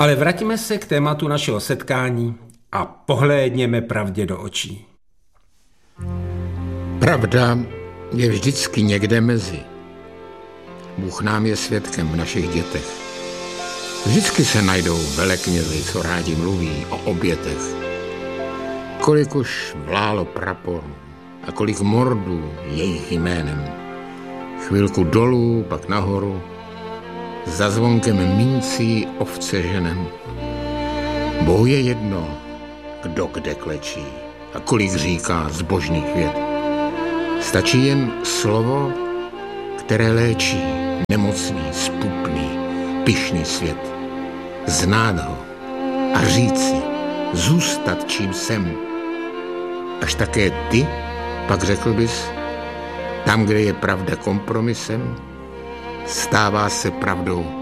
Ale vraťme se k tématu našeho setkání a pohlédněme pravdě do očí. Pravda je vždycky někde mezi. Bůh nám je svědkem v našich dětech. Vždycky se najdou veleknězi, co rádi mluví o obětech. Kolik už vlálo praporů a kolik mordů jejich jménem. Chvilku dolů, pak nahoru, za zvonkem mincí ovce ženem. Bohu je jedno, kdo kde klečí a kolik říká zbožných vět. Stačí jen slovo, které léčí nemocný, spupný, pyšný svět. Znát ho a říci, zůstat čím jsem. Až také ty, pak řekl bys, tam, kde je pravda kompromisem, stává se pravdou